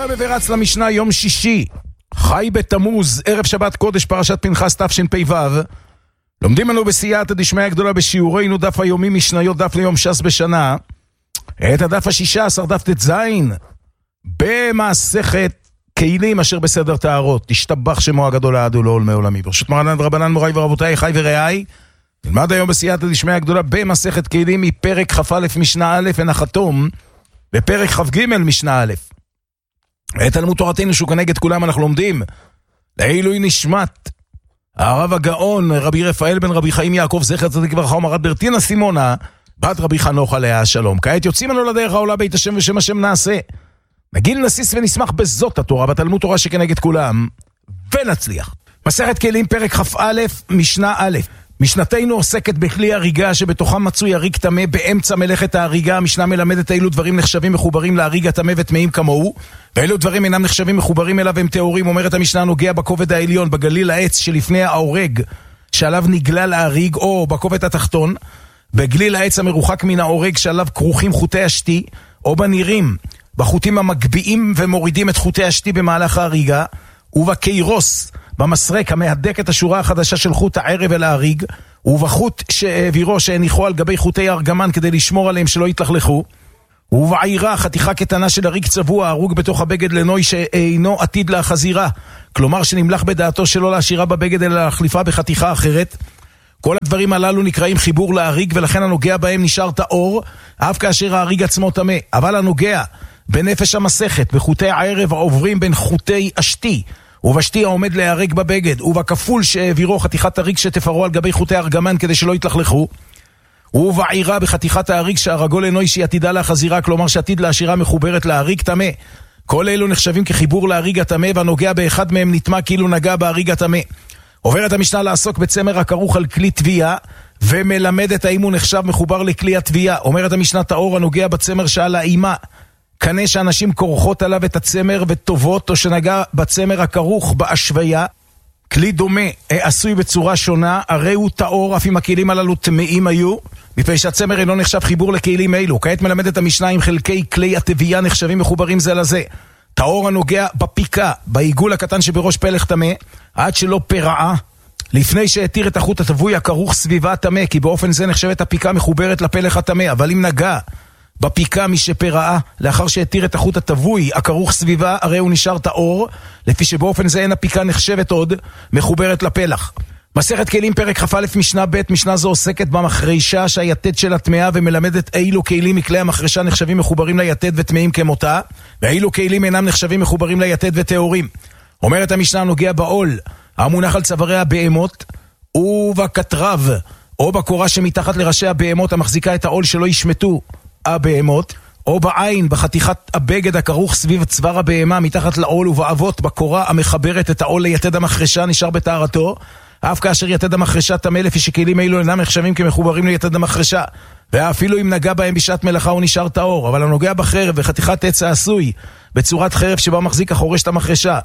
גדולה ורץ למשנה יום שישי, חי בתמוז, ערב שבת קודש, פרשת פנחס תשפ"ו. לומדים לנו בסייעתא דשמיא גדולה בשיעורנו דף היומי משניות דף ליום ש"ס בשנה, את הדף ה-16 דף ט"ז במסכת כלים אשר בסדר טהרות. תשתבח שמו הגדול לעד ולעולמי עולמי. ברשות מרנן רבנן מוריי ורבותיי, חי ורעי, נלמד היום בסייעתא דשמיא הגדולה במסכת כלים מפרק כ"א משנה א' ונחתום בפרק כ"ג משנה א'. את תלמוד תורתנו שהוא כנגד כולם אנחנו לומדים לעילוי נשמת הרב הגאון רבי רפאל בן רבי חיים יעקב זכר צדיק לברכה ומרת ברטינה סימונה בת רבי חנוך עליה השלום. כעת יוצאים לנו לדרך העולה בית השם ושם השם נעשה, נגיל נסיס ונשמח בזאת התורה בתלמוד תורה שכנגד כולם ונצליח. מסכת כלים פרק כ"א משנה א'. משנתנו עוסקת בכלי הריגה שבתוכם מצוי הריג טמא באמצע מלאכת ההריגה. המשנה מלמדת אילו דברים נחשבים מחוברים להריג הטמא וטמאים כמוהו, ואילו דברים אינם נחשבים מחוברים אליו הם טהורים. אומרת המשנה נוגע בכובד העליון, בגליל העץ שלפני ההורג שעליו נגלל ההריג, או בכובד התחתון בגליל העץ המרוחק מן ההורג שעליו כרוכים חוטי השתי, או בנירים בחוטים המגביעים ומורידים את חוטי השתי במהלך ההריגה, ובקיירוס במסרק המהדק את השורה החדשה של חוט הערב אל ההריג, ובחוט שהעבירו שהניחו על גבי חוטי הארגמן כדי לשמור עליהם שלא יתלכלכו, ובעירה חתיכה קטנה של הריג צבוע הרוג בתוך הבגד לנוי שאינו עתיד להחזירה, כלומר שנמלך בדעתו שלא להשאירה בבגד אלא להחליפה בחתיכה אחרת. כל הדברים הללו נקראים חיבור להריג, ולכן הנוגע בהם נשאר טהור אף כאשר ההריג עצמו טמא. אבל הנוגע בנפש המסכת בחוטי הערב העוברים בין חוטי השתי ובשתי העומד להיהרג בבגד, ובכפול שהעבירו חתיכת הריג שתפרו על גבי חוטי ארגמן כדי שלא יתלכלכו, ובעירה בחתיכת ההריג שהרגו לנוי שהיא עתידה להחזירה, כלומר שעתיד להשאירה מחוברת להריג טמא. כל אלו נחשבים כחיבור להריג הטמא, והנוגע באחד מהם נטמא כאילו נגע בהריג הטמא. עוברת המשנה לעסוק בצמר הכרוך על כלי תביעה, ומלמדת האם הוא נחשב מחובר לכלי התביעה. אומרת המשנה טהור הנוגע בצמר שעל האימה, כנה שאנשים כורכות עליו את הצמר וטובות, או שנגע בצמר הכרוך בהשוויה. כלי דומה עשוי בצורה שונה, הרי הוא טהור אף אם הכלים הללו טמאים היו, מפני שהצמר אינו נחשב חיבור לכלים אלו. כעת מלמדת המשנה אם חלקי כלי התביעה נחשבים מחוברים זה לזה. טהור הנוגע בפיקה, בעיגול הקטן שבראש פלח טמא, עד שלא פרעה, לפני שהתיר את החוט התבוי הכרוך סביבה טמא, כי באופן זה נחשבת הפיקה מחוברת לפלח הטמא. אבל אם נגע בפיקה משפרעה לאחר שהתיר את החוט התבוי הכרוך סביבה, הרי הוא נשאר טהור, לפי שבאופן זה אין הפיקה נחשבת עוד מחוברת לפלח. מסכת כלים פרק כ"א משנה ב'. משנה זו עוסקת במחרשה שהיתד של הטמאה, ומלמדת אילו כלים מכלי המחרשה נחשבים מחוברים ליתד וטמאים כמותה, ואילו כלים אינם נחשבים מחוברים ליתד וטהורים. אומרת המשנה נוגע בעול המונח על צווארי הבהמות, ובקטרב או בקורה שמתחת לראשי הבהמות המחזיקה את העול שלא ישמטו הבהמות, או בעין בחתיכת הבגד הכרוך סביב צוואר הבהמה מתחת לעול, ובאבות בקורה המחברת את העול ליתד המחרשה נשאר בטהרתו, אף כאשר יתד המחרשה טמא, לפי שכלים אלו אינם נחשבים כמחוברים ליתד המחרשה, ואפילו אם נגע בהם בשעת מלאכה הוא נשאר טהור. אבל הנוגע בחרב וחתיכת עץ העשוי בצורת חרב שבה מחזיק החורש את המחרשה,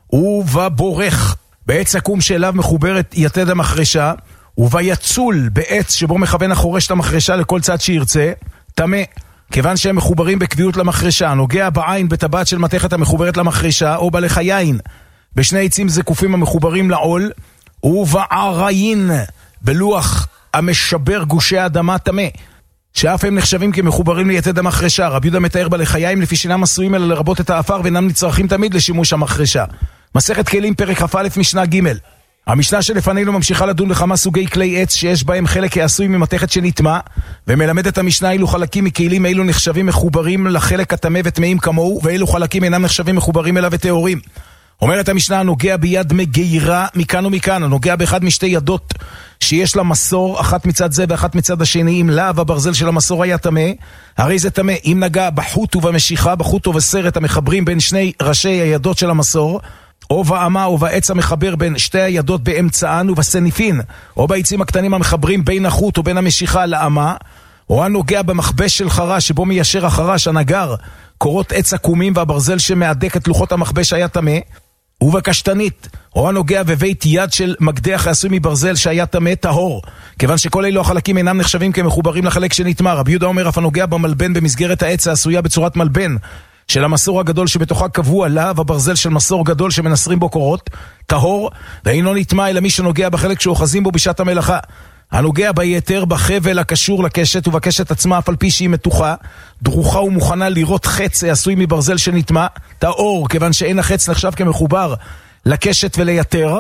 ובבורך בעץ עקום שאליו מחוברת יתד המחרשה, וביצול בעץ שבו מכוון החורש את המחרשה לכל צד שירצה, טמא, כיוון שהם מחוברים בקביעות למחרשה. נוגע בעין בטבעת של מתכת המחוברת למחרשה, או בלחיין בשני עצים זקופים המחוברים לעול, ובעריין בלוח המשבר גושי האדמה טמא, שאף הם נחשבים כמחוברים ליתד המחרשה. רבי יהודה מתאר בלחיים לפי שאינם עשויים אלא לרבות את האפר ואינם נצרכים תמיד לשימוש המחרשה. מסכת כלים פרק כ"א משנה ג'. המשנה שלפנינו ממשיכה לדון בכמה סוגי כלי עץ שיש בהם חלק העשוי ממתכת שנטמא, ומלמדת המשנה אילו חלקים מכלים אילו נחשבים מחוברים לחלק הטמא וטמאים כמוהו, ואילו חלקים אינם נחשבים מחוברים אליו וטהורים. אומרת המשנה הנוגע ביד מגירה מכאן ומכאן, הנוגע באחד משתי ידות שיש לה מסור, אחת מצד זה ואחת מצד השני, אם להב הברזל של המסור היה טמא, הרי זה טמא. אם נגע בחוט ובמשיכה, בחוט ובסרט המחברים בין שני ראשי הידות של המסור, או באמה או בעץ המחבר בין שתי הידות באמצען, ובסניפין או בעצים הקטנים המחברים בין החוט או בין המשיכה לאמה, או הנוגע במכבש של חרש שבו מיישר החרש הנגר קורות עץ עקומים והברזל שמהדק את לוחות המכבש היה טמא, ובקשתנית או הנוגע בבית יד של מקדח העשוי מברזל שהיה טמא טהור, כיוון שכל אלו החלקים אינם נחשבים כמחוברים לחלק שנטמא. רבי יהודה אומר אף הנוגע במלבן במסגרת העץ העשויה בצורת מלבן של המסור הגדול שבתוכה קבוע להב הברזל של מסור גדול שמנסרים בו קורות, טהור, ואינו נטמע אלא מי שנוגע בחלק שאוחזים בו בשעת המלאכה. הנוגע ביתר בחבל הקשור לקשת ובקשת עצמה אף על פי שהיא מתוחה, דרוכה ומוכנה לראות חץ עשוי מברזל שנטמע, טהור, כיוון שאין החץ נחשב כמחובר לקשת וליתר.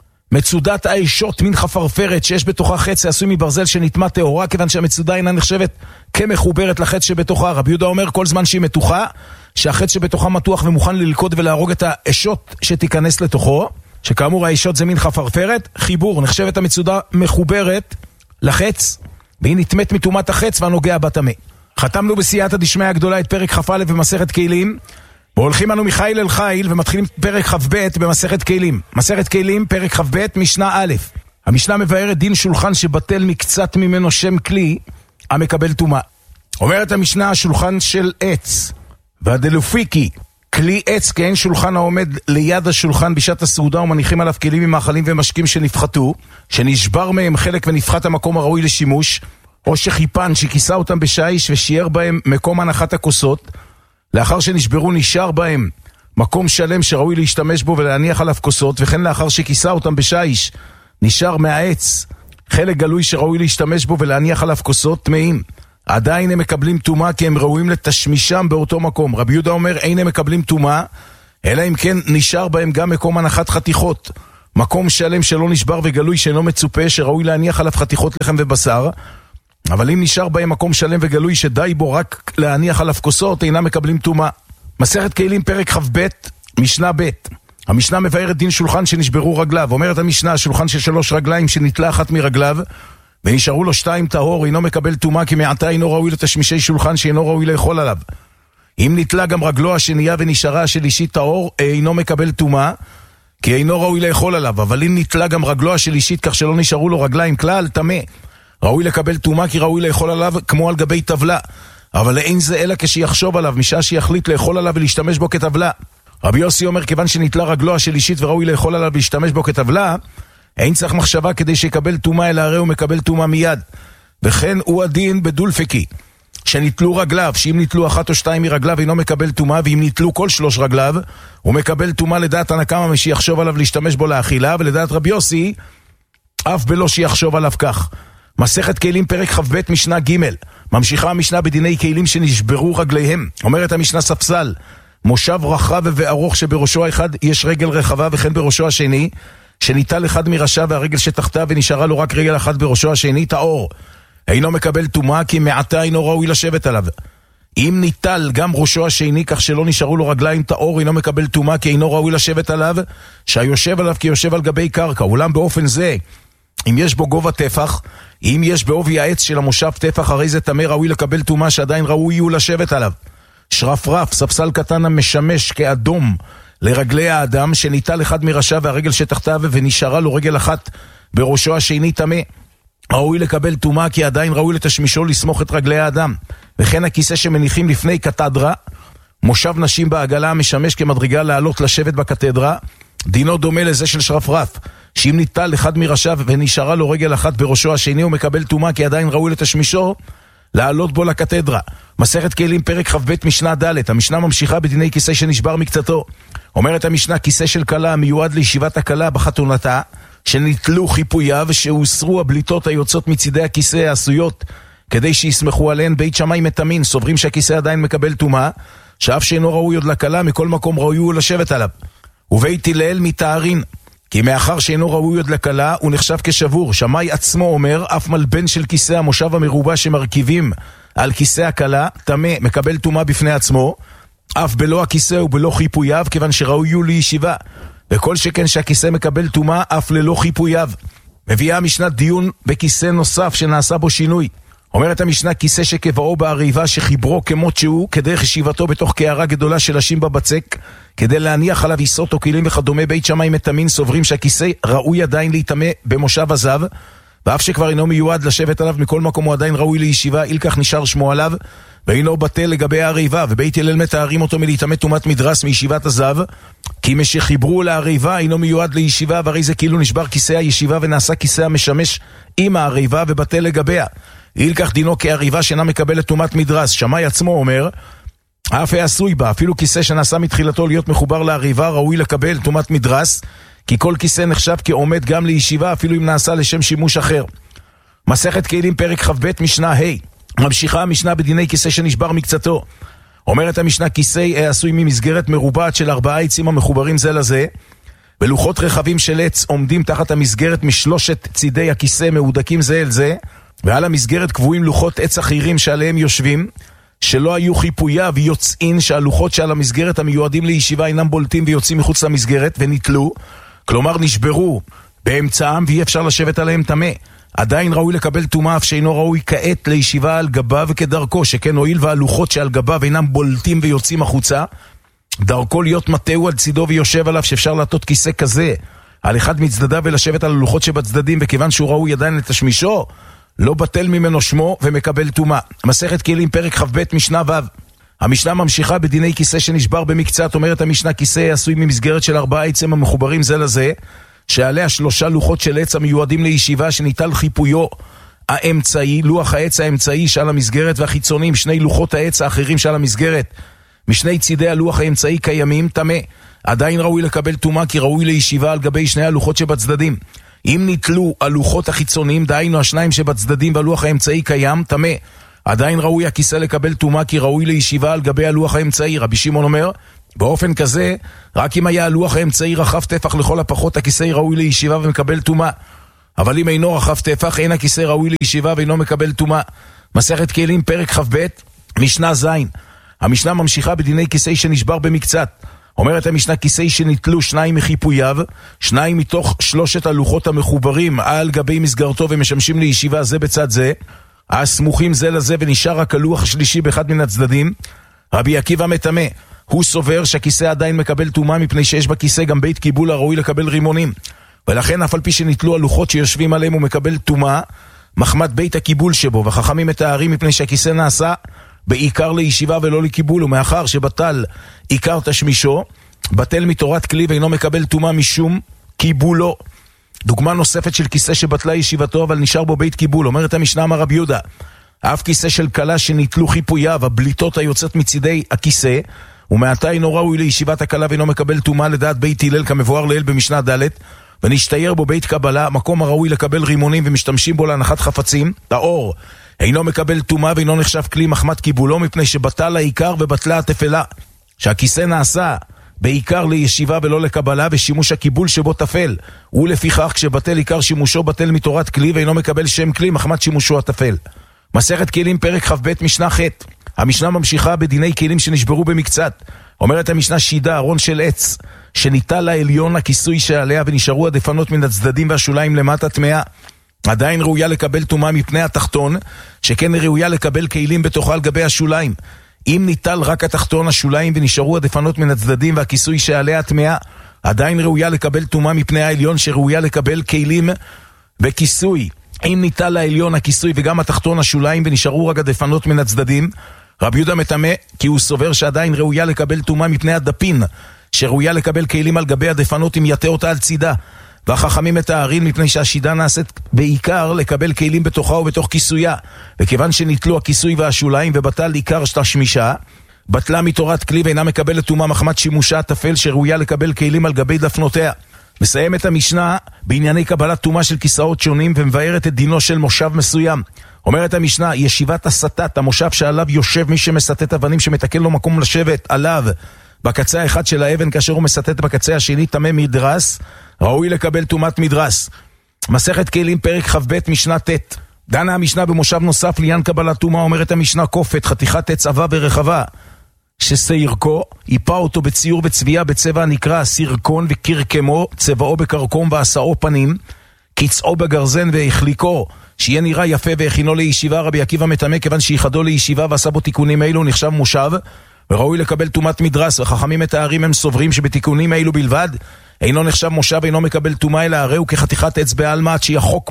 מצודת האישות מן חפרפרת שיש בתוכה חץ עשוי מברזל שנטמע טהורה, כיוון שהמצודה אינה נחשבת כמחוברת לחץ שבתוכה. רבי יהודה אומר כל זמן שהיא מתוחה, שהחץ שבתוכה מתוח ומוכן ללכוד ולהרוג את האישות שתיכנס לתוכו, שכאמור האישות זה מין חפרפרת, חיבור, נחשבת המצודה מחוברת לחץ, והיא נטמאת מטומאת החץ והנוגע בטמא. חתמנו בסייעתא דשמיא הגדולה את פרק כ"א במסכת כלים, והולכים אנו מחיל אל חיל ומתחילים פרק כ"ב במסכת כלים. מסכת כלים, פרק כ"ב, משנה א'. המשנה מבארת דין שולחן שבטל מקצת ממנו שם כלי המקבל טומאה. אומרת המשנה, שולחן של עץ והדלופיקי, כלי עץ כאין שולחן העומד ליד השולחן בשעת הסעודה ומניחים עליו כלים ממאכלים ומשקים שנפחתו, שנשבר מהם חלק ונפחת המקום הראוי לשימוש, או שחיפן שכיסה אותם בשיש ושיער בהם מקום הנחת הכוסות, לאחר שנשברו נשאר בהם מקום שלם שראוי להשתמש בו ולהניח עליו כוסות, וכן לאחר שכיסה אותם בשיש נשאר מהעץ חלק גלוי שראוי להשתמש בו ולהניח עליו כוסות טמאים, עדיין הם מקבלים טומאה כי הם ראויים לתשמישם באותו מקום. רבי יהודה אומר אין הם מקבלים טומאה אלא אם כן נשאר בהם גם מקום הנחת חתיכות, מקום שלם שלא נשבר וגלוי שאינו מצופה שראוי להניח עליו חתיכות לחם ובשר. אבל אם נשאר בהם מקום שלם וגלוי שדי בו רק להניח עליו כוסות, אינם מקבלים טומאה. מסכת כלים, פרק כ"ב, משנה ב'. המשנה מבארת דין שולחן שנשברו רגליו. אומרת המשנה, שולחן של 3 רגליים שנתלה אחת מרגליו ונשארו לו 2 טהור, אינו מקבל טומאה כי מעתה אינו ראוי לתשמישי שולחן שאינו ראוי לאכול עליו. אם נתלה גם רגלו השנייה ונשארה השלישית טהור, אינו מקבל טומאה כי אינו ראוי לאכול עליו. אבל אם נתלה גם רגלו השלישית כך שלא נשארו לו רגליים כלל, טמא. ראוי לקבל טומאה כי ראוי לאכול עליו כמו על גבי טבלה, אבל אין זה אלא כשיחשוב עליו, משעה שיחליט לאכול עליו ולהשתמש בו כטבלה. רבי יוסי אומר כיוון שנתלה רגלו השלישית וראוי לאכול עליו ולהשתמש בו כטבלה, אין צריך מחשבה כדי שיקבל טומאה אלא הרי הוא מקבל טומאה מיד. וכן הוא הדין בדולפקי, שנתלו רגליו, שאם נתלו 1 או 2 מרגליו אינו מקבל טומאה, ואם נתלו כל 3 רגליו הוא מקבל טומאה לדעת תנא קמא שיחשוב עליו להשתמש בו לאכילה, ולדעת רבי יוסי אף בלא שיחשוב עליו כך. מסכת כלים, פרק כ"ב, משנה ג'. ממשיכה המשנה בדיני כלים שנשברו רגליהם. אומרת המשנה ספסל, מושב רחב וארוך שבראשו האחד יש רגל רחבה וכן בראשו השני, שניטל אחד מראשיו והרגל שתחתיו ונשארה לו רק רגל אחת בראשו השני, טהור, אינו מקבל טומאה כי מעתה אינו ראוי לשבת עליו. אם ניטל גם ראשו השני כך שלא נשארו לו רגליים, טהור, אינו מקבל טומאה כי אינו ראוי לשבת עליו, שהיושב עליו כי יושב על גבי קרקע. אולם באופן זה, אם יש בו גובה טפח, אם יש בעובי העץ של המושב טפח, הרי זה טמא ראוי לקבל טומאה שעדיין ראוי הוא לשבת עליו. שרפרף, ספסל קטן המשמש כאדום לרגלי האדם, שניטל אחד מראשיו והרגל שתחתיו ונשארה לו רגל אחת בראשו השני, טמא ראוי לקבל טומאה כי עדיין ראוי לתשמישו לסמוך את רגלי האדם. וכן הכיסא שמניחים לפני קתדרה, מושב נשים בעגלה המשמש כמדרגה לעלות לשבת בקתדרה, דינו דומה לזה של שרפרף, שאם ניטל אחד מראשיו ונשארה לו רגל אחת בראשו השני הוא מקבל טומאה כי עדיין ראוי לתשמישו לעלות בו לקתדרה. מסכת כלים, פרק כ"ב, משנה ד'. המשנה ממשיכה בדיני כיסא שנשבר מקצתו. אומרת המשנה, כיסא של כלה המיועד לישיבת הכלה בחתונתה, שנתלו חיפוייו, שהוסרו הבליטות היוצאות מצידי הכיסא העשויות כדי שיסמכו עליהן, בית שמאי מטמין, סוברים שהכיסא עדיין מקבל טומאה, שאף שאינו ראוי עוד לכלה, מכל מקום ראוי הוא לשבת עליו. ובית הלל מתארין, כי מאחר שאינו ראוי עוד לכלה, הוא נחשב כשבור. שמאי עצמו אומר, אף מלבן של כיסא המושב המרובע שמרכיבים על כיסא הכלה, טמא, מקבל טומאה בפני עצמו, אף בלא הכיסא ובלא חיפוייו, כיוון שראוי הוא לישיבה. וכל שכן שהכיסא מקבל טומאה, אף ללא חיפוייו. מביאה המשנה דיון בכיסא נוסף שנעשה בו שינוי. אומרת המשנה, כיסא שקבעו בעריבה שחיברו כמות שהוא, כדרך ישיבתו בתוך קערה גדולה של אשים בבצק, כדי להניח עליו עיסות או כלים וכדומה, בית שמאי מטמין, סוברים שהכיסא ראוי עדיין להיטמא במושב הזב, ואף שכבר אינו מיועד לשבת עליו, מכל מקום הוא עדיין ראוי לישיבה, אילכך נשאר שמו עליו, ואינו בטל לגבי העריבה. ובית הלל מתארים אותו מלהיטמא טומאת מדרס מישיבת הזב, כי משחיברו לעריבה אינו מיועד לישיבה, והרי זה כאילו נשבר כיסא הישיבה ונעשה כיסא המשמש עם העריבה ובטל לגביה. אילכך דינו כעריבה שאינה מקבלת טומאת מדרס. שמאי עצמו אומר, אף העשוי בה, אפילו כיסא שנעשה מתחילתו להיות מחובר להריבה, ראוי לקבל טומאת מדרס, כי כל כיסא נחשב כעומד גם לישיבה, אפילו אם נעשה לשם שימוש אחר. מסכת כלים פרק כ"ב משנה ה'. ממשיכה המשנה בדיני כיסא שנשבר מקצתו. אומרת המשנה, כיסא העשוי ממסגרת מרובעת של 4 עצים המחוברים זה לזה, ולוחות רחבים של עץ עומדים תחת המסגרת משלושת צידי הכיסא מהודקים זה אל זה, ועל המסגרת קבועים לוחות עץ אחרים שעליהם יושבים, שלא היו חיפוייו יוצאים, שהלוחות שעל המסגרת המיועדים לישיבה אינם בולטים ויוצאים מחוץ למסגרת ונטלו, כלומר נשברו באמצעם ואי אפשר לשבת עליהם טמא. עדיין ראוי לקבל טומאה אף שאינו ראוי כעת לישיבה על גביו כדרכו, שכן הועיל והלוחות שעל גביו אינם בולטים ויוצאים החוצה, דרכו להיות מטהו על צידו ויושב עליו, שאפשר לעטות כיסא כזה על אחד מצדדיו ולשבת על הלוחות שבצדדים, וכיוון שהוא ראוי עדיין לתשמישו, לא בטל ממנו שמו ומקבל טומאה. מסכת כלים פרק כ"ב משנה ו'. המשנה ממשיכה בדיני כיסא שנשבר במקצת. אומרת המשנה, כיסא עשוי ממסגרת של 4 עצים המחוברים זה לזה, שעליה 3 לוחות של עץ המיועדים לישיבה, שניטל חיפויו האמצעי, לוח העץ האמצעי שעל המסגרת, והחיצונים 2 לוחות העץ האחרים שעל המסגרת משני צידי הלוח האמצעי קיימים, טמא. עדיין ראוי לקבל טומאה, כי ראוי לישיבה על גבי 2 הלוחות שבצדדים. אם ניטלו הלוחות החיצוניים, דהיינו 2 שבצדדים והלוח האמצעי קיים, טמא. עדיין ראוי הכיסא לקבל טומאה, כי ראוי לישיבה על גבי הלוח האמצעי. רבי שמעון אומר, באופן כזה, רק אם היה הלוח האמצעי רחב טפח לכל הפחות, הכיסא ראוי לישיבה ומקבל טומאה. אבל אם אינו רחב טפח, אין הכיסא ראוי לישיבה ואינו מקבל טומאה. מסכת כלים פרק כ"ב משנה ז'. המשנה ממשיכה בדיני כיסא שנשבר במקצת. אומרת המשנה, כיסא שניטלו 2 מחיפוייו, 2 מתוך 3 הלוחות המחוברים על גבי מסגרתו ומשמשים לישיבה זה בצד זה, הסמוכים זה לזה, ונשאר רק הלוח השלישי באחד מן הצדדים. רבי עקיבא מטמא, הוא סובר שהכיסא עדיין מקבל טומאה, מפני שיש בכיסא גם בית קיבול הראוי לקבל רימונים, ולכן אף על פי שניטלו הלוחות שיושבים עליהם הוא מקבל טומאה מחמת בית הקיבול שבו. וחכמים מתארים מפני שהכיסא נעשה בעיקר לישיבה ולא לקיבול, ומאחר שבטל עיקר תשמישו, בטל מתורת כלי ואינו מקבל טומאה משום קיבולו. דוגמה נוספת של כיסא שבטלה ישיבתו אבל נשאר בו בית קיבול. אומרת המשנה, אמר רבי יהודה, אף כיסא של כלה שניטלו חיפוייו, הבליטות היוצאת מצידי הכיסא, ומעתה אינו ראוי לישיבת הכלה ואינו מקבל טומאה לדעת בית הלל כמבואר לעיל במשנה ד', ונשתייר בו בית קבלה, מקום הראוי לקבל רימונים ומשתמשים בו להנחת חפצים, טהור, אינו מקבל טומאה ואינו נחשב כלי מחמת קיבולו, מפני שבטל העיקר ובטלה התפלה. שהכיסא נעשה בעיקר לישיבה ולא לקבלה, ושימוש הקיבול שבו תפל, ולפיכך כשבטל עיקר שימושו בטל מתורת כלי ואינו מקבל שם כלי מחמת שימושו התפל. מסכת כלים פרק כ"ב משנה ח'. המשנה ממשיכה בדיני כלים שנשברו במקצת. אומרת המשנה, שידה ארון של עץ שניטל לעליון הכיסוי שעליה ונשארו הדפנות מן הצדדים והשוליים למטה טמאה, עדיין ראויה לקבל טומאה מפני התחתון, שכן ראויה לקבל כלים בתוכה על גבי השוליים. אם ניטל רק התחתון, השוליים, ונשארו הדפנות מן הצדדים והכיסוי שעליה טמאה, עדיין ראויה לקבל טומאה מפני העליון, שראויה לקבל כלים וכיסוי. אם ניטל לעליון הכיסוי וגם התחתון השוליים ונשארו רק הדפנות מן הצדדים, רבי יהודה מטמא, כי הוא סובר שעדיין ראויה לקבל טומאה מפני הדפין, שראויה לקבל כלים על גבי הדפנות אם יטה אותה על צידה. והחכמים מתארים מפני שהשידה נעשית בעיקר לקבל כלים בתוכה ובתוך כיסויה, וכיוון שניטלו הכיסוי והשוליים ובטל עיקר תשמישה, בטלה מתורת כלי ואינה מקבלת טומאה מחמת שימושה התפל, שראויה לקבל כלים על גבי דפנותיה. מסיימת המשנה בענייני קבלת טומאה של כיסאות שונים, ומבארת את דינו של מושב מסוים. אומרת המשנה, ישיבת הסתת, המושב שעליו יושב מי שמסתת אבנים, שמתקן לו מקום לשבת עליו בקצה האחד של האבן, כאשר הוא מסתת בקצה השני, טמא מדרס, ראוי לקבל טומאת מדרס. מסכת כלים פרק כ"ב משנה ט'. דנה המשנה במושב נוסף לעניין קבלת טומאה. אומרת המשנה, כופת חתיכת עץ עבה ורחבה שסיירקו, איפה אותו בציור וצביעה בצבע הנקרא סירקון, וקרקמו צבעו בקרקום ועשאו פנים, קצעו בגרזן והחליקו שיהיה נראה יפה, והכינו לישיבה. רבי עקיבא מטמא, כיוון שיחדו לישיבה ועשה בו תיקונים אלו, נחשב מושב וראוי לקבל טומאת מדרס. וחכמים מתארים, הם סוברים שבתיקונים אלו בלבד אינו נחשב מושב ואינו מקבל טומאה, אלא הרי הוא כחתיכת עץ בעלמא עד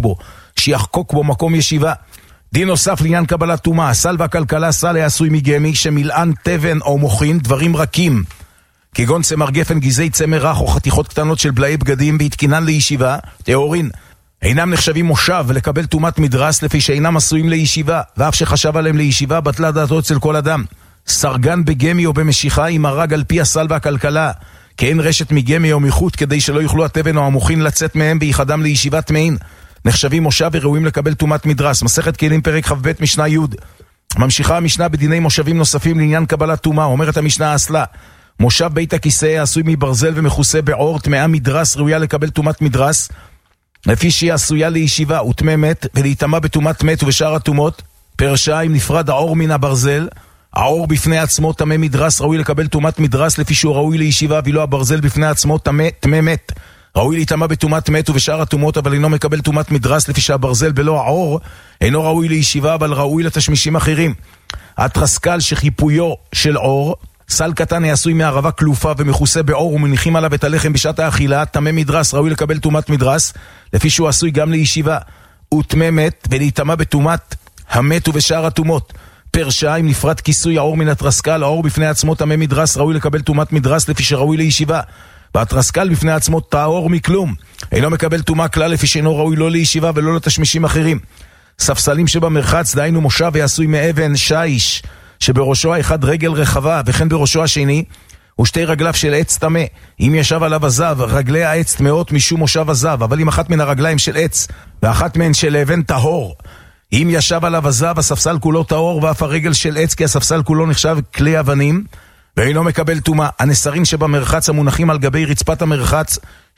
שיחקוק בו מקום ישיבה. דין נוסף לעניין קבלת טומאה, סל והכלכלה, סל העשוי מגמי שמילאן תבן או מוכין, דברים רכים כגון צמר גפן, גזעי צמר רך או חתיכות קטנות של בלעי בגדים, והתקינן לישיבה, טהורין, אינם נחשבים מושב ולקבל טומאת מדרס, לפי שאינם עשויים לישיבה, ואף שחשב עליהם לישיבה בטלה דעתו אצל כל אדם. סרגן בגמי או במשיכה עם הרג על פי הסל והכלכלה, כי אין רשת מגמי או מחוט כדי שלא יוכלו התבן או המוחין לצאת מהם ביחדם לישיבת מעין, נחשבים מושב וראויים לקבל תומת מדרס. מסכת כלים פרק כ"ב משנה י'. ממשיכה המשנה בדיני מושבים נוספים לעניין קבלת תומה. אומרת המשנה אסלה, מושב בית הכיסא עשוי מברזל ומכוסה בעור, טמאה מדרס ראויה לקבל תומת מדרס, לפי שהיא עשויה לישיבה וטמא מת ולהיטמא בתומת מת ובשאר התומות. פרשה אם נפרד העור מן הברזל, העור בפני עצמו טמא מדרס ראוי לקבל תומת מדרס לפי שהוא ראוי לישיבה, ואילו הברזל בפני עצמו טמא מת ראוי להיטמא בתומת מת ובשאר התומות, אבל אינו מקבל תומת מדרס לפי שהברזל בלא העור אינו ראוי לישיבה אבל ראוי לתשמישים אחרים. התרסקל שחיפויו של עור, סל קטן העשוי מערבה כלופה ומכוסה בעור ומניחים עליו את הלחם בשעת האכילה, טמא מדרס ראוי לקבל תומת מדרס לפי שהוא עשוי גם לישיבה, וטמא מת ולהיטמא בתומת המת ובשאר התומות. פרשה אם נפרד כיסוי העור מן התרסקל, העור בפני עצמו טמא מדרס ראוי לקבל תומת מדרס לפי שראוי לישיבה, והתרסקל בפני עצמו טהור מכלום אינו מקבל תומה כלל לפי שאינו ראוי לא לישיבה ולא לתשמישים אחרים. ספסלים שבמרחץ, דהיינו מושב ועשוי מאבן שיש שבראשו האחד רגל רחבה וכן בראשו השני ושתי רגליו של עץ טמא, אם ישב עליו הזב רגלי העץ טמאות משום מושב הזב, אבל אם אחת מן הרגליים של עץ ואחת מהן של אבן טהור, אם ישב עליו הזב הספסל כולו טהור ואף הרגל של עץ, כי הספסל כולו נחשב כלי אבנים ואינו מקבל תומה. הנסרים שבמרחץ המונחים על גבי רצפת המרחץ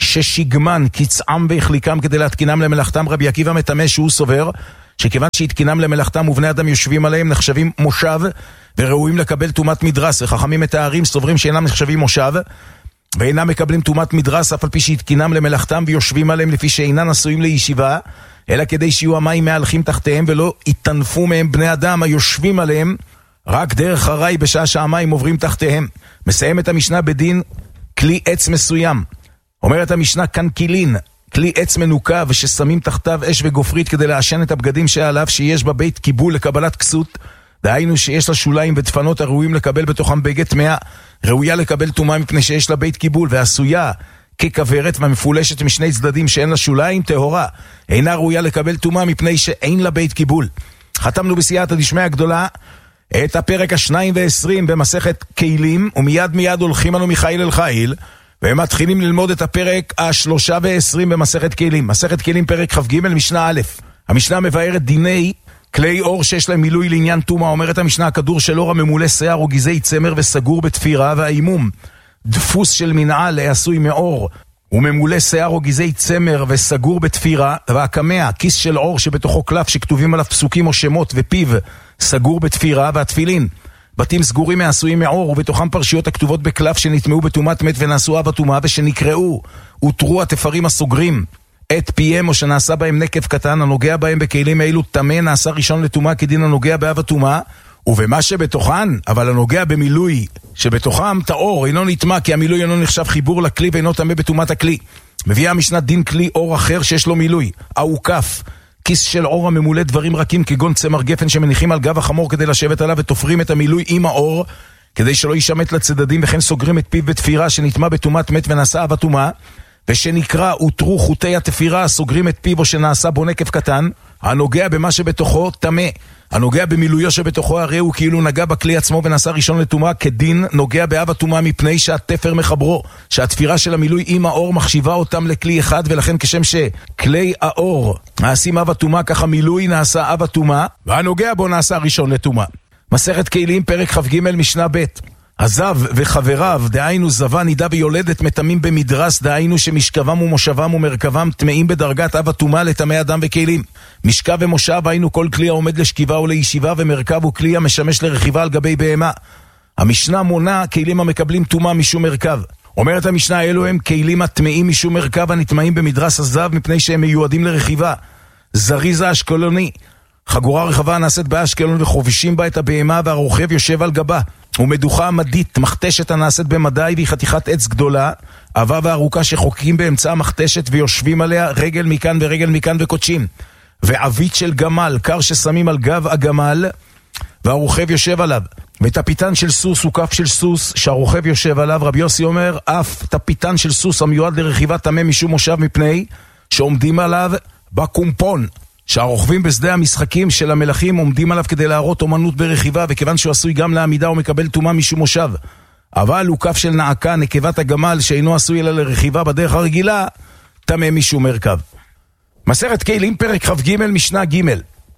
ששיגמן קצעם והחליקם כדי להתקינם למלאכתם, רבי עקיבא מטמא שהוא סובר שכיוון שהתקינם למלאכתם ובני אדם יושבים עליהם נחשבים מושב וראויים לקבל תומת מדרס, וחכמים מתארים סוברים שאינם נחשבים מושב ואינם מקבלים תומת מדרס אף על פי שהתקינם למלאכתם ויושבים עליהם לפי שאינם עשויים לישיבה, אלא כדי שיהיו המים מהלכים תחתיהם ולא יתנפו מהם בני אדם היושבים עליהם רק דרך הרי בשעה שהמים עוברים תחתיהם. מסיים את המשנה בדין כלי עץ מסוים. אומרת המשנה כאן כילין, כלי עץ מנוקה וששמים תחתיו אש וגופרית כדי לעשן את הבגדים שעליו, שיש בבית קיבול לקבלת כסות, דהיינו שיש לה שוליים ודפנות הראויים לקבל בתוכם בגד טמאה, ראויה לקבל טומאה מפני שיש לה בית קיבול, ועשויה ככוורת ומפולשת משני צדדים שאין לה שוליים טהורה, אינה ראויה לקבל טומאה מפני שאין לה בית קיבול. חתמנו בסייעתא דשמיא הגדולה את הפרק 22 במסכת כלים, ומיד הולכים לנו מחיל אל חיל ומתחילים ללמוד את הפרק 23 במסכת כלים. מסכת כלים פרק כ"ג משנה א'. המשנה מבארת דיני כלי אור שיש להם מילוי לעניין טומאה. אומרת המשנה, הכדור של אור הממולא שיער או גזעי צמר וסגור בתפירה, והאימום דפוס של מנעל עשוי מאור וממולא שיער או גזעי צמר וסגור בתפירה, והקמע כיס של אור שבתוכו קלף שכתובים עליו פסוקים או שמות ופיו סגור בתפירה, והתפילין בתים סגורים מעשויים מאור ובתוכם פרשיות הכתובות בקלף שנטמעו בטומאת מת ונעשו אב הטומאה ושנקראו הותרו התפרים הסוגרים את פיהם או שנעשה בהם נקב קטן, הנוגע בהם בכלים האלו טמא נעשה ראשון לטומאה כדין הנוגע באב הטומאה ובמה שבתוכן, אבל הנוגע במילוי שבתוכם טהור אינו נטמא, כי המילוי אינו נחשב חיבור לכלי ואינו טמא בטומאת הכלי. מביאה המשנה דין כלי אור אחר שיש לו מילוי, אוקף כיס של אור הממולא דברים רכים כגון צמר גפן שמניחים על גב החמור כדי לשבת עליו, ותופרים את המילוי עם האור כדי שלא יישמט לצדדים, וכן סוגרים את פיו בתפירה שנטמא בטומאת מת ונעשה אב הטומאה, ושנקרא הותרו חוטי התפירה סוגרים את פיו או שנעשה בו נקב קטן, הנוגע במה שבתוכו טמא, הנוגע במילויו שבתוכו הרי הוא כאילו נגע בכלי עצמו ונעשה ראשון לטומאה, כדין נוגע באב הטומאה מפני שהתפר מחברו, שהתפירה של המילוי עם האור מחשיבה אותם לכלי אחד, ולכן כשם שכלי האור נעשים אב הטומאה, ככה מילוי נעשה אב הטומאה והנוגע בו נעשה ראשון לטומאה. מסכת כלים פרק כ"ג משנה ב'. הזב וחבריו, דהיינו זבה נידה ויולדת, מטמאים במדרס, דהיינו שמשכבם ומושבם ומרכבם טמאים בדרגת אב הטומאה לטמא אדם וכלים. משכב ומושב היינו כל כלי העומד לשכיבה או לישיבה, ומרכב הוא כלי המשמש לרכיבה על גבי בהמה. המשנה מונה כלים המקבלים טומאה משום מרכב. אומרת המשנה, אלו הם כלים הטמאים משום מרכב הנטמאים במדרס הזב מפני שהם מיועדים לרכיבה. זריזה אשקלוני, חגורה רחבה נעשית באשקלון וחובישים בה את הבהמה והרוכב יושב על גבה, ומדוחה מדית, מחתשת הנעשית במדי, והיא חתיכת עץ גדולה, עבה וארוכה שחוקים באמצע המחתשת ויושבים עליה רגל מכאן ורגל מכאן וקודשים. ועבית של גמל, קר ששמים על גב הגמל והרוכב יושב עליו. וטפיטן של סוס הוא כף של סוס שהרוכב יושב עליו. רבי יוסי אומר, אף טפיטן של סוס המיועד לרכיבה טמא משום מושב מפני שעומדים עליו בקומפון. שהרוכבים בשדה המשחקים של המלכים עומדים עליו כדי להראות אומנות ברכיבה, וכיוון שהוא עשוי גם לעמידה הוא מקבל טומאה משום מושב. אבל הוא כף של נעקה, נקבת הגמל, שאינו עשוי אלא לרכיבה בדרך הרגילה, טמא משום מרכב. מסכת כלים, פרק כ"ג, משנה ג'.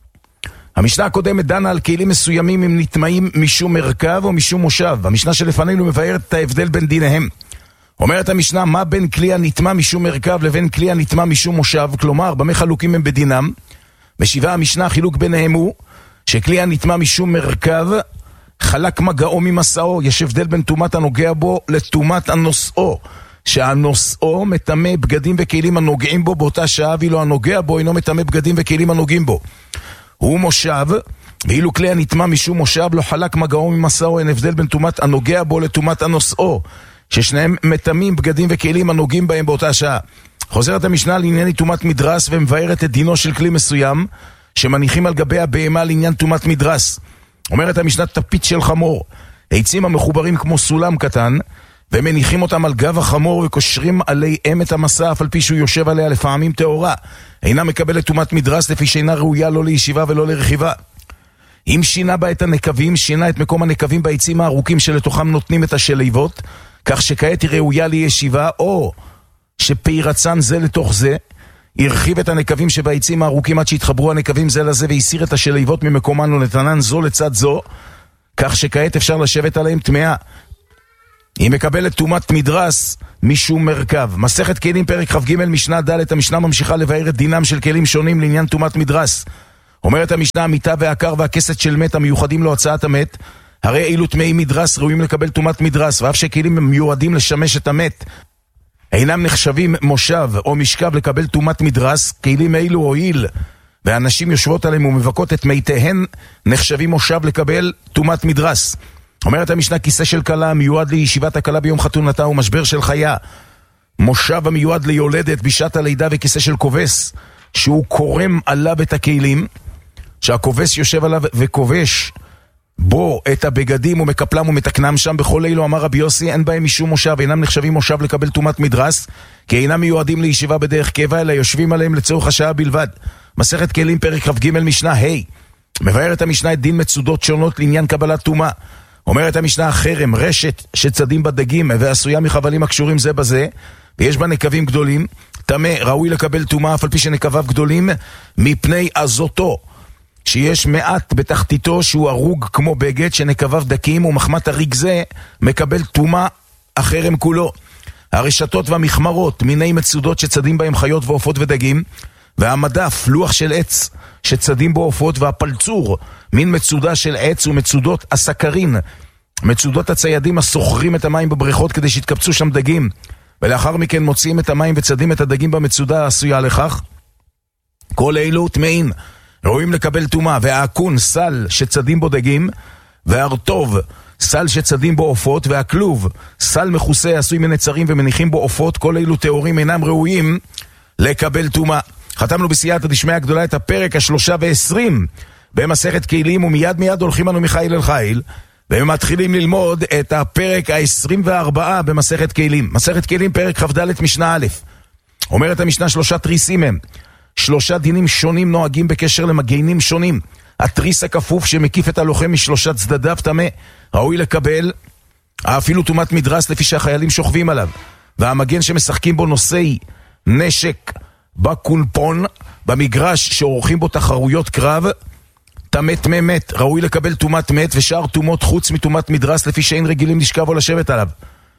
המשנה הקודמת דנה על כלים מסוימים אם נטמאים משום מרכב או משום מושב. המשנה שלפנינו מבארת את ההבדל בין דיניהם. אומרת המשנה, מה בין כלי הנטמא משום מרכב לבין כלי הנטמא משום מושב? כלומר, במה חלוקים הם בדינם? משיבה המשנה, החילוק ביניהם הוא שכלי הנטמא משום מרכב חלק מגעו ממסעו. יש הבדל בין טומאת הנוגע בו לטומאת הנושאו, שהנושאו מטמא בגדים וכלים הנוגעים בו באותה שעה, ואילו הנוגע בו אינו מטמא בגדים וכלים הנוגעים בו. הוא מושב, ואילו כלי הנטמא משום מושב לא חלק מגעו ממסעו. אין הבדל בין טומאת הנוגע בו לטומאת הנושאו, ששניהם מטמאים בגדים וכלים הנוגעים בהם באותה שעה. חוזרת המשנה לעניין טומאת מדרס ומבארת את דינו של כלי מסוים שמניחים על גבי הבהמה לעניין טומאת מדרס. אומרת המשנה, טפית של חמור, עצים המחוברים כמו סולם קטן, ומניחים אותם על גב החמור וקושרים עליהם את המסע, אף על פי שהוא יושב עליה לפעמים טהורה, אינה מקבלת טומאת מדרס, לפי שאינה ראויה לא לישיבה ולא לרכיבה. אם שינה בה את הנקבים, שינה את מקום הנקבים בעצים הארוכים שלתוכם נותנים את השליבות, כך שכעת היא ראויה לישיבה, או שפיירצן זה לתוך זה, הרחיב את הנקבים שבעצים הארוכים עד שהתחברו הנקבים זה לזה, והסיר את השליבות ממקומן ונתנן זו לצד זו, כך שכעת אפשר לשבת עליהם טמאה. היא מקבלת טומאת מדרס משום מרכב. מסכת כלים, פרק כ"ג, משנה ד'. המשנה ממשיכה לבאר את דינם של כלים שונים לעניין טומאת מדרס. אומרת המשנה, המיטה והעקר והכסת של מת המיוחדים להוצאת המת, הרי אילו טמאי מדרס ראויים לקבל טומאת מדרס, ואף שכלים הם מיועדים לשמש את המת אינם נחשבים מושב או משכב לקבל טומאת מדרס, כלים אילו הועיל והנשים יושבות עליהם ומבקות את מיתיהן נחשבים מושב לקבל טומאת מדרס. אומרת המשנה, כיסא של כלה מיועד לישיבת הכלה ביום חתונתה ומשבר של חיה, מושב המיועד ליולדת בשעת הלידה, וכיסא של כובס שהוא קורם עליו את הכלים, שהכובס יושב עליו וכובש בו את הבגדים ומקפלם ומתקנם שם. בכל אלו אמר רבי יוסי, אין בהם משום מושב, אינם נחשבים מושב לקבל טומאת מדרס, כי אינם מיועדים לישיבה בדרך קבע, אלא יושבים עליהם לצורך השעה בלבד. מסכת כלים, פרק כ"ג, משנה ה'. מבארת המשנה את דין מצודות שונות לעניין קבלת טומאה. אומרת המשנה, חרם, רשת שצדים בדגים ועשויה מחבלים הקשורים זה בזה, ויש בה נקבים גדולים, טמא, ראוי לקבל טומאה אף על פי שנקביו גדולים, מפני עזותו, שיש מעט בתחתיתו שהוא ארוג כמו בגד שנקביו דקים, ומחמת הריג זה מקבל טומאה החרם כולו. הרשתות והמחמרות, מיני מצודות שצדים בהם חיות ועופות ודגים, והמדף, לוח של עץ שצדים בו עופות, והפלצור, מין מצודה של עץ, ומצודות הסקרין, מצודות הציידים הסוחרים את המים בבריכות כדי שיתקבצו שם דגים, ולאחר מכן מוציאים את המים וצדים את הדגים במצודה העשויה לכך. כל אלו טמאים, ראויים לקבל טומאה. והעקון, סל שצדים בו דגים, והרטוב, סל שצדים בו עופות, והכלוב, סל מכוסה עשוי מנצרים ומניחים בו עופות, כל אלו טהורים אינם ראויים לקבל טומאה. חתמנו בסייעתא דשמיא הגדולה את הפרק 23 במסכת כלים, ומיד הולכים אנו מחיל אל חיל, ומתחילים ללמוד את הפרק 24 במסכת כלים. מסכת כלים, פרק כ"ד, משנה א'. אומרת המשנה, 3 תריסים הם, 3 דינים שונים נוהגים בקשר למגנים שונים. התריס הכפוף שמקיף את הלוחם משלושה צדדיו טמא, ראוי לקבל אפילו טומאת מדרס לפי שהחיילים שוכבים עליו. והמגן שמשחקים בו נושאי נשק בקולפון, במגרש שעורכים בו תחרויות קרב, טמא טמא מת, ראוי לקבל טומאת מת, ושאר טומאות חוץ מטומאת מדרס לפי שאין רגילים לשכב או לשבת עליו.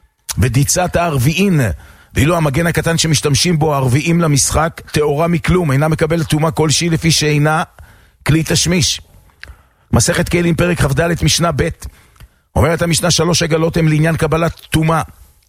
ודיצת הערביין, ואילו המגן הקטן שמשתמשים בו הערביים למשחק, טהורה מכלום, אינה מקבלת טומאה כלשהי לפי שאינה כלי תשמיש. מסכת כלים, פרק כ"ד, משנה ב'. אומרת המשנה, 3 עגלות הם לעניין קבלת טומאה.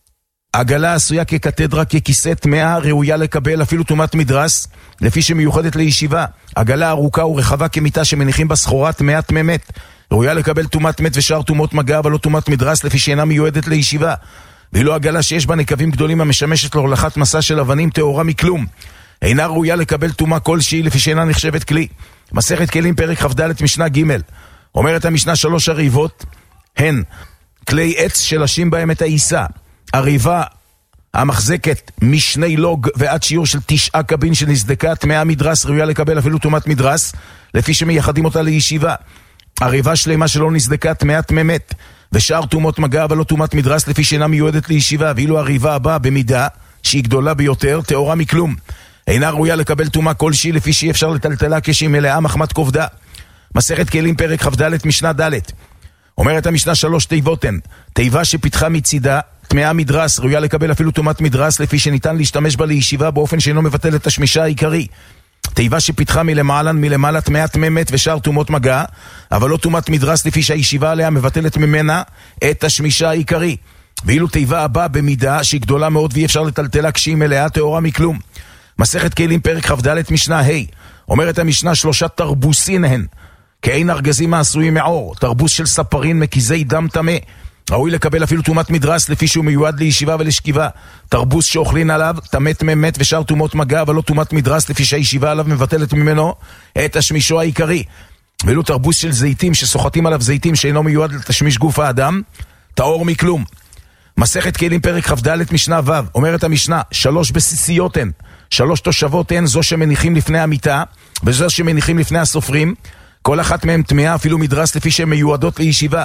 עגלה עשויה כקתדרה, ככיסא טמאה, ראויה לקבל אפילו טומאת מדרס לפי שמיוחדת לישיבה. עגלה ארוכה ורחבה כמיטה שמניחים בה סחורה טמאה טמא מת, ראויה לקבל טומאת מת ושאר טומאות מגע, אבל לא טומאת מדרס לפי שאינה מיועדת לישיבה. ואילו עגלה שיש בה נקבים גדולים המשמשת להולכת מסע של אבנים, טהורה מכלום, אינה ראויה לקבל טומאה כלשהי לפי שאינה נחשבת כלי. מסכת כלים, פרק כ"ד, משנה ג'. אומרת המשנה, 3 הריבות הן כלי עץ שלשים בהם את העיסה. הריבה המחזקת משני לוג ועד שיעור של 9 קבין שנזדקה, טמאה מדרס, ראויה לקבל אפילו טומאת מדרס, לפי שמייחדים אותה לישיבה. עריבה שלמה שלא נזדקה, טמאת ממת, ושאר טומאות מגע אבל לא טומאת מדרס, לפי שאינה מיועדת לישיבה. ואילו עריבה הבאה במידה שהיא גדולה ביותר, טהורה מכלום, אינה ראויה לקבל טומאה כלשהי, לפי שאי אפשר לטלטלה כשהיא מלאה מחמת כובדה. מסכת כלים פרק כ"ד משנה ד'. אומרת המשנה 3 תיבות הן: תיבה שפיתחה מצידה טמאה מדרס, ראויה לקבל אפילו טומאת מדרס, לפי שניתן להשתמש בה לישיבה באופן שאינו מבטל את השמישה העיקרי. תיבה שפיתחה מלמעלה טמאת ממת ושאר טומאות מגע, אבל לא טומאת מדרס, לפי שהישיבה עליה מבטלת ממנה את השמישה העיקרי. ואילו תיבה הבאה במידה שהיא גדולה מאוד ואי אפשר לטלטלה כשהיא מלאה, טהורה מכלום. מסכת כלים פרק כ"ד משנה ה'. אומרת המשנה 3 תרבוסין הן, כאין ארגזים העשויים מעור, תרבוס של ספרין מקיזי דם טמא, ראוי לקבל אפילו טומאת מדרס, לפי שהוא מיועד לישיבה ולשכיבה. תרבוס שאוכלין עליו טמאת ממת ושאר טומאות מגע, אבל לא טומאת מדרס, לפי שהישיבה עליו מבטלת ממנו את השמישו העיקרי. ואילו תרבוס של זיתים שסוחטים עליו זיתים שאינו מיועד לתשמיש גוף האדם, טהור מכלום. מסכת כלים פרק כ"ד משנה ו'. אומרת המשנה 3 בסיסיות הן, 3 תושבות הן, זו שמניחים לפני המיטה וזו שמניחים לפני הסופרים, כל אחת מהם טמאה אפילו מדרס, לפי שהן מיועדות לישיבה.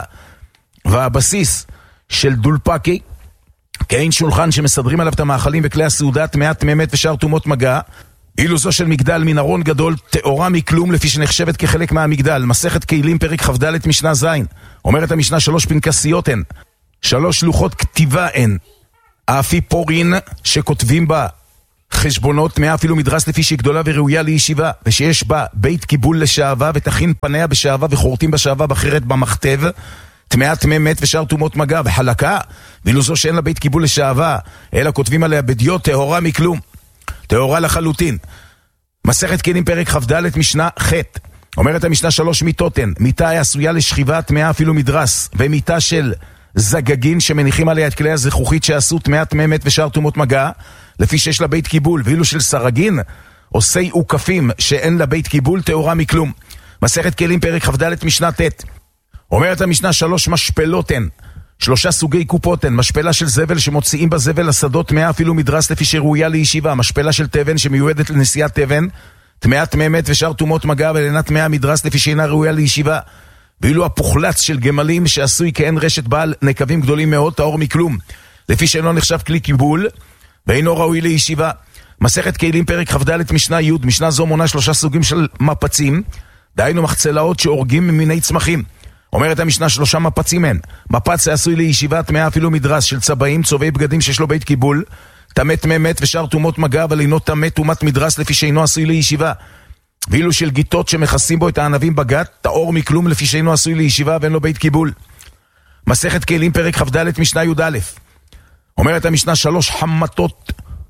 והבסיס של דולפקי, כאין שולחן שמסדרים עליו את המאכלים וכלי הסעודה, טמאת ממת ושאר טומאות מגע. אילו זו של מגדל מן ארון גדול, טהורה מכלום, לפי שנחשבת כחלק מהמגדל. מסכת כלים פרק כ"ד משנה ז'. אומרת המשנה 3 פנקסיות הן, 3 לוחות כתיבה הן, האפי פורין שכותבים בה חשבונות, טמאה אפילו מדרס, לפי שהיא גדולה וראויה לישיבה, ושיש בה בית קיבול לשעבה ותכין פניה בשעבה וחורטים בשעבה בחרת במכתב, טמאת ממת ושאר טומאות מגע. וחלקה, ואילו זו שאין לה בית קיבול לשעבה אלא כותבים עליה בדיו, טהורה מכלום, טהורה לחלוטין. מסכת כלים פרק כ"ד משנה ח'. אומרת המשנה 3 מיטות הן, מיטה עשויה לשכיבה, טמאה אפילו מדרס, ומיטה של זגגין שמניחים עליה את כלי הזכוכית שעשו, טמאת ממת ושאר טומאות מגע, לפי שיש לה בית קיבול. ואילו של סרגין עושי עוקפים שאין לה בית קיבול, טהורה מכלום. מסכת כלים פרק כ"ד משנה ט'. אומרת המשנה 3 משפלות הן, 3 סוגי קופות הן, משפלה של זבל שמוציאים בזבל לשדות, טמאה אפילו מדרס, לפי שראויה לישיבה. משפלה של תבן שמיועדת לנשיאת תבן, טמאת ממת ושאר טומאות מגע, ולנה טמאה מדרס, לפי שאינה ראויה לישיבה. ואילו הפוחלץ של גמלים שעשוי כאין רשת בעל נקבים גדולים מאוד, טהור מכלום, לפי שאינו נחשב כלי קיבול ואינו ראוי לישיבה. מסכת כלים פרק כ"ד משנה י'. משנה זו מונה 3 סוגים של מפצים, דהיינו מחצלאות שהורגים ממיני צמחים. אומרת המשנה 3 מפצים הן, מפץ העשוי לישיבה, טמאה אפילו מדרס, של צבעים צובעי בגדים שיש לו בית קיבול, טמאת ממת ושאר טומאות מגע, אבל אינו טמא טומאת מדרס, לפי שאינו עשוי לישיבה. ואילו של גיטות שמכסים בו את הענבים בגת, טהור מכלום, לפי שאינו עשוי לישיבה ואין לו בית קיבול. מסכת כלים פרק כ"ד משנה י"א. אומרת המשנה 3 חמתות,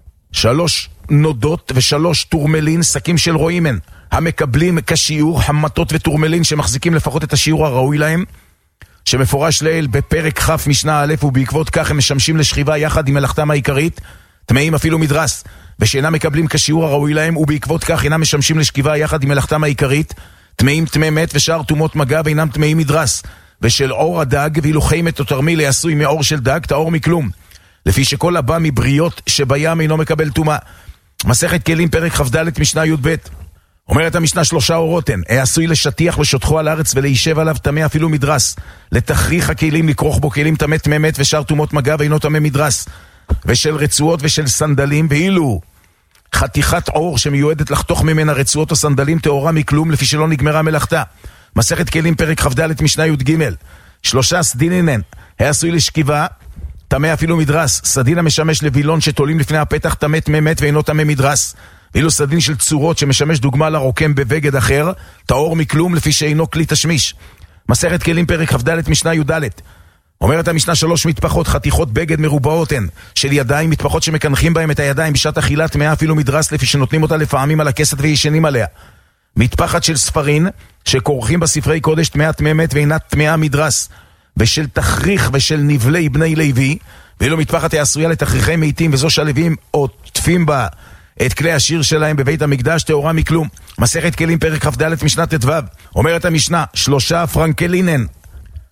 3 נודות ו3 תורמלין, שקים של רועים הן, המקבלים כשיעור, חמתות ותורמלין שמחזיקים לפחות את השיעור הראוי להם, שמפורש לעיל בפרק כ' משנה א', ובעקבות כך הם משמשים לשכיבה יחד עם מלאכתם העיקרית, טמאים אפילו מדרס, ושאינם מקבלים כשיעור הראוי להם, ובעקבות כך אינם משמשים לשכיבה יחד עם מלאכתם העיקרית, טמאים טמא מת ושאר טומאות מגע, ואינם טמאים מדרס. ושל אור הדג, ואילו חיימת או תרמיל עשוי מאור של דג, טהור מכלום, לפי שכל הבא מבריות שבים אינו מקבל טומאה. מסכת כלים פרק כ"ד משנה י"ב. אומרת המשנה 3 אורות הן, העשוי לשטיח ושטחו על הארץ וליישב עליו, טמא אפילו מדרס, לתכריך הכלים, לכרוך בו כלים טמא מת ושאר טומאות מגע ואינו טמא מדרס. ושל רצועות ושל סנדלים, ואילו חתיכת עור שמיועדת לחתוך ממנה רצועות או סנדלים, טהורה מכלום, לפי שלא נגמרה מלאכתה. מסכת כלים פרק כ"ד משנה י"ג. 3 סדינין הן, העשוי לשכיבה, טמא אפילו מדרס, סדין המשמש לבילון שתולים לפני הפתח, טמא מת ואינו טמא מדרס. ואילו סדין של צורות שמשמש דוגמה לרוקם בבגד אחר, טהור מכלום, לפי שאינו כלי תשמיש. מסכת כלים פרק כ"ד משנה י"ד. אומרת המשנה 3 מטפחות, חתיכות בגד מרובעות הן, של ידיים, מטפחות שמקנחים בהם את הידיים בשעת אכילה, טמאה אפילו מדרס, לפי שנותנים אותה לפעמים על הכסת וישנים עליה. מטפחת של ספרין שכורכים בספרי קודש, טמאת מת ואינה טמאה מדרס. ושל תכריך ושל נבלי בני לוי, ואילו מטפחת העשויה לתכריכי מתים, וזו שהלווים עוטפים בה את כלי השיר שלהם בבית המקדש, טהורה מכלום. מסכת כלים פרק כ"ד משנה ט"ו. אומרת המשנה 3 פרנקלינן,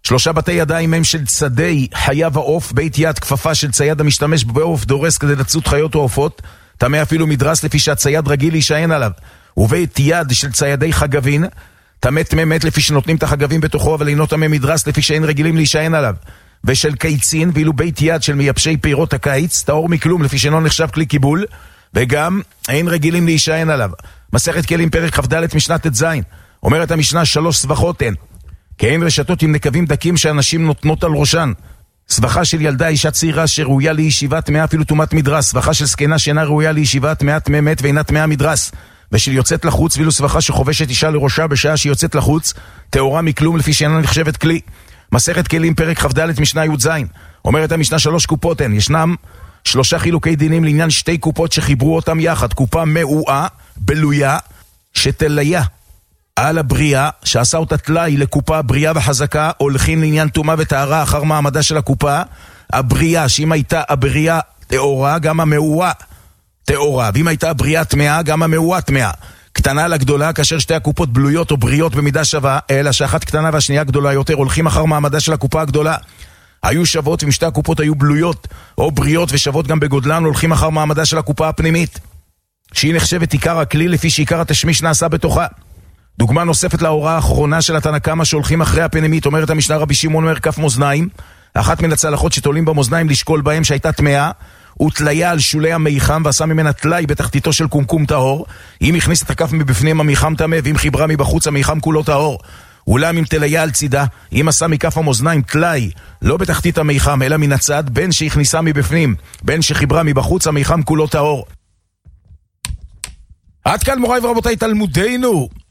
3 בתי ידיים הם של צדי חיה ועוף, בית יד כפפה של צייד המשתמש בעוף דורס כדי לצוד חיות או עופות, טמא אפילו מדרס לפי שהצייד רגיל להישען עליו, ובית יד של ציידי חגבין, טמא טמא מת לפי שנותנים את החגבים בתוכו, אבל אינו טמא מדרס לפי שאין רגילים להישען עליו, ושל קיצין, ואילו בית יד של מייבשי פירות הקיץ, טהור מכלום לפי שאינו נחשב כלי קיבול, וגם אין רגילים להישען עליו. מסכת כלים פרק כ"ד משנה ט"ז, אומרת המשנה 3 סבכות הן, כי אין רשתות עם נקבים דקים שאנשים נותנות על ראשן. סבכה של ילדה אישה צעירה שראויה לישיבה טמאה אפילו טומאת מדרס, סבכה של זקנה שאינה ראויה לישיבה טמאה טמא מת ואינה טמאה מדרס, ושל יוצאת לחוץ, ואילו סבכה שחובשת אישה לראשה בשעה שהיא יוצאת לחוץ, טהורה מכלום לפי שאינה נחשבת כלי. מסכת כלים פרק כ"ד משנה י"ז, אומרת המשנה 3 קופות הן, ישנם 3 חילוקי דינים לעניין 2 קופות שחיברו אותם יחד, קופה מאועה, בלויה, שתליה על הבריאה, שעשה אותה תלאי לקופה בריאה וחזקה, הולכים לעניין טומאה וטהרה אחר מעמדה של הקופה, הבריאה, שאם הייתה הבריאה טהורה, גם המאועה טהורה, ואם הייתה הבריאה טמאה, גם המאועה טמאה. קטנה לגדולה, כאשר 2 הקופות בלויות או בריאות במידה שווה, אלא שאחת קטנה והשנייה גדולה יותר, הולכים אחר מעמדה של הקופה הגדולה. היו שוות, ואם 2 הקופות היו בלויות או בריאות ושוות גם בגודלן, הולכים אחר מעמדה של הקופה הפנימית, שהיא נחשבת עיקר הכלי לפי שעיקר התשמיש נעשה בתוכה. דוגמה נוספת להוראה האחרונה של התנא קמא שהולכים אחרי הפנימית, אומרת המשנה רבי שמעון אומר כף מאזניים, אחת מן הצלחות שתולים במאזניים לשקול בהם שהייתה טמאה, הוא תליה על שולי המיחם ועשה ממנה תלאי בתחתיתו של קומקום טהור. אם הכניס את הכף מבפנים המיחם טמא, ואם חיברה מבחוץ המיחם כולו טהור. אולם אם תליה על צידה, אם עשה מכף המאזניים תלאי לא בתחתית המיחם אלא מן הצד, בין שהכניסה מבפנים בין שחיברה מבחוץ, המיחם כולו טהור. עד כאן מוריי ורבותיי תלמודנו